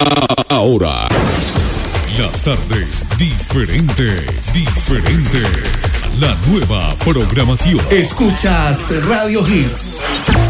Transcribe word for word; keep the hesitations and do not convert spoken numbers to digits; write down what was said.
Ahora, las tardes diferentes, diferentes. La nueva programación. Escuchas Radio Hits.